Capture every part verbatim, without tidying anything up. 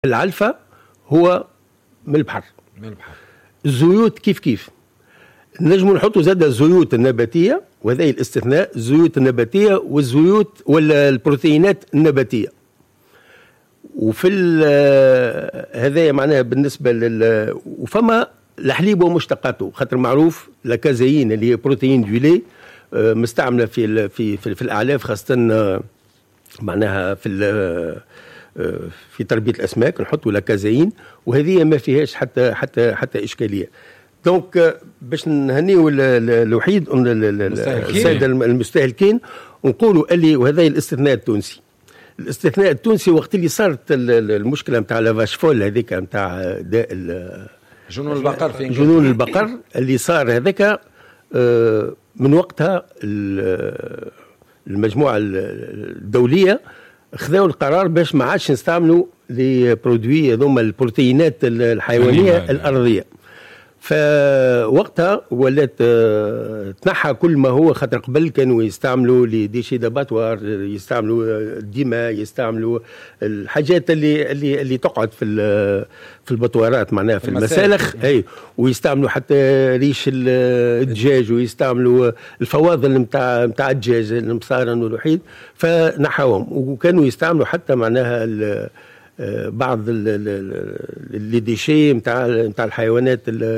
العلفة هو من البحر. من البحر. الزيوت كيف كيف نجموا نحطوا زاد الزيوت النباتية، وهذا الاستثناء، الزيوت النباتية والزيوت ولا البروتينات النباتية. وفي هذا معناها بالنسبة لل وفما الحليب ومشتقاته، خاطر معروف لاكازيين اللي هي بروتين دويلي مستعملة في في في, في الأعلاف، خاصة معناها في في تربية الأسماك نحطوا لاكازيين، وهذه ما فيهاش حتى حتى حتى إشكالية. دونك باش نهنيو الوحيد السادة المستهلكين ونقولوا اللي وهذا الاستثناء التونسي. الاستثناء التونسي وقت اللي صارت المشكلة نتاع لافاش فول هذيك نتاع داء جنون البقر في جنون البقر اللي صار هذاك، من وقتها المجموعة الدولية خذوا القرار باش ما عادش نستعملوا لي برودوي هذوما البروتينات الحيوانية الأرضية. فوقتها ولات تنحى كل ما هو، خاطر قبل كانوا يستعملوا لي ديشي داباتوار، يستعملوا الدماء، يستعملوا الحاجات اللي اللي اللي تقعد في في البطوارات معناها في المسالخ، اي، ويستعملوا حتى ريش الدجاج، ويستعملوا الفواضل نتاع نتاع الدجاج المصارن والوحيد، فنحاهم. وكانوا يستعملوا حتى معناها بعض اللي ديشي نتاع نتاع الحيوانات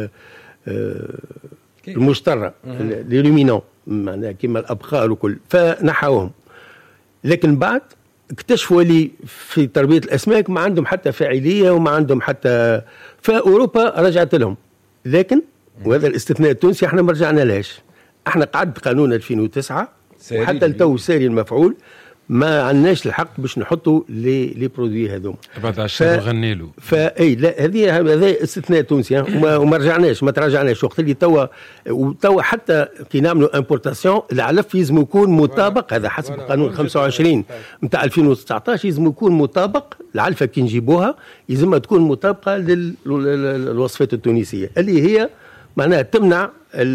المشترة، لي رومينون معناها كيما الابقار وكل، فنحاوهم. لكن بعد اكتشفوا لي في تربية الاسماك ما عندهم حتى فاعلية وما عندهم حتى، فاوروبا رجعت لهم. لكن وهذا الاستثناء التونسي احنا ما رجعنا لهاش، احنا قعد قانون ألفين وتسعة وحتى التو ساري المفعول ما عندناش الحق باش نحطوا لي لي برودوي هذوما بعد عشان نغني له. فاي لا، هذه هذا استثناء تونسي وما, وما رجعناش ما تراجعناش. وقت اللي توا وتوا حتى كي نعملوا امبورتاسيون العلف لازم يكون مطابق، هذا حسب قانون خمسة وعشرين نتاع ألفين وتسعطاش، لازم يكون مطابق. العلفه كي نجيبوها لازم تكون مطابقه للوصفات التونسيه اللي هي معناها تمنع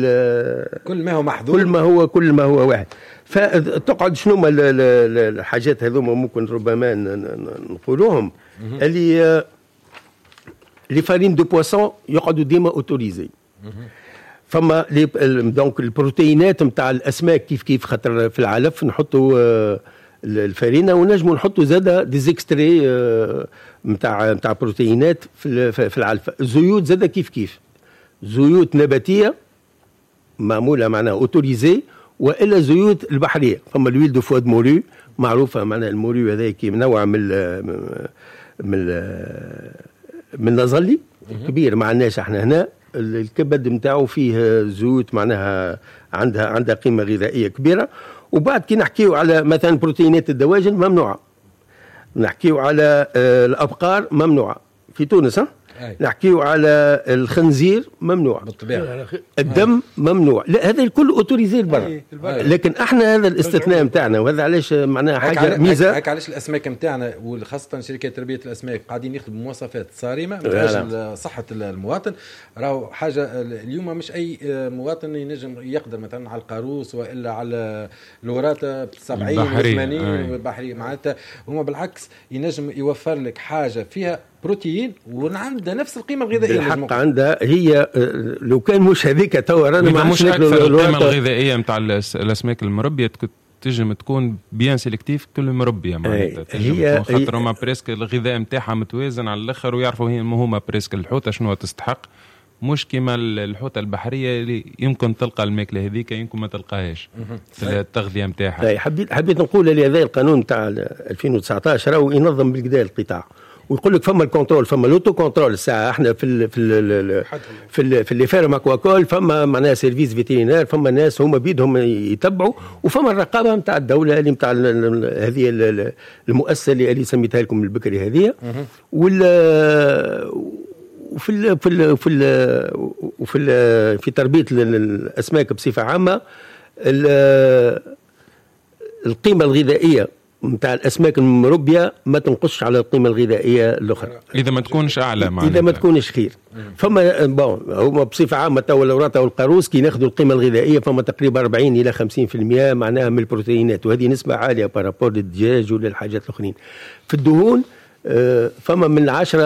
كل ما هو محظور، كل ما هو كل ما هو واحد. فتقعد شنو ما الحاجات هذوما ممكن ربما نقولوهم، اللي لي فارين دو بواسون يقعدوا ديما اوتوريزي. فما دونك البروتينات نتاع الاسماك كيف كيف، خاطر في العلف نحطوا الفارينه ونجموا نحطوا زاده دي زيكستري نتاع نتاع بروتينات في في العلفه. الزيوت زاده كيف كيف، زيوت نباتيه معموله معناها اوتوريزي، والا زيوت البحريه. فما الويل دو فوا دو مورو معروفه، معناها المورو هذا كي نوع من ال من ال من النظلي كبير ما عندناش احنا هنا. الكبد نتاعو فيه زيوت معناها عندها عندها قيمه غذائيه كبيره. وبعد كي نحكيو على مثلا بروتينات الدواجن ممنوعه، نحكيو على الابقار ممنوعه في تونس، ها نحكيو على الخنزير ممنوع بالطبيعه، الدم ممنوع، لا هذا الكل اوتوريزي لبرا. لكن احنا هذا الاستثناء نتاعنا، وهذا علاش معناها حاجه ميزه. هيك علاش الاسماك نتاعنا وخاصه شركات تربيه الاسماك قاعدين يخدموا مواصفات صارمه من اجل صحه المواطن. راهو حاجه اليوم مش اي مواطن ينجم يقدر مثلا على القاروص والا على الوراثه سبعين وثمانين البحريه، معناتها هما بالعكس ينجم يوفر لك حاجه فيها بروتين وعندها نفس القيمه الغذائيه. الحق عندها هي، لو كان مش هذيك توا رانا ما مش اكثر القيمه الغذائيه نتاع الاسماك المربيه تنجم تكون بيان سيلكتيف كل مربيه معناتها هي خاطر هما بريسك الغذاء نتاعها متوازن على الاخر، ويعرفوا هي هما بريسك الحوته شنو تستحق، مش كيما الحوته البحريه اللي يمكن تلقى الماكله هذيك يمكن ما تلقاهاش في التغذيه نتاعها. حبيت حبيت نقول اللي هذا القانون نتاع ألفين وتسعطاش راهو ينظم بالكدا القطاع، ويقول لك فما الكونترول، فما لوتو كونترول. الساعه احنا في ال في ال في ال في اللي فارم اكواكول فما معناها سيرفيس فيترينير، فما ناس هما بيدهم يتبعوا، وفما الرقابه نتاع الدوله اللي نتاع هذه المؤسسه اللي سميتها لكم البكري هذه. وال وفي ال في ال في ال وفي ال في تربيه الاسماك بصفه عامه القيمه الغذائيه نتاع الاسماك المربيه ما تنقصش على القيمه الغذائيه الاخرى اذا ما تكونش اعلى معناتها، اذا ما تكونش خير. فما بون هما بصفه عامه تو الوراثه والقاروص كي ناخذوا القيمه الغذائيه فما تقريبا أربعين الى خمسين بالمئة معناها من البروتينات، وهذه نسبه عاليه بارابور للدجاج وللحاجات الاخرين. في الدهون فما من عشرة